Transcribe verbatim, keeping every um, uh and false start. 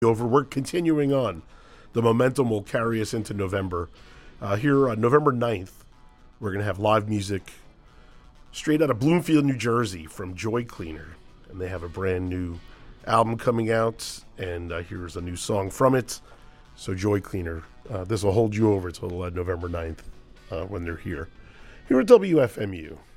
over. We're continuing on. The momentum will carry us into November. Uh, here on November ninth, we're going to have live music straight out of Bloomfield, New Jersey from Joy Cleaner. And they have a brand new album coming out, and uh, here's a new song from it. So Joy Cleaner, uh, this will hold you over till uh, November ninth uh, when they're here. Here at W F M U.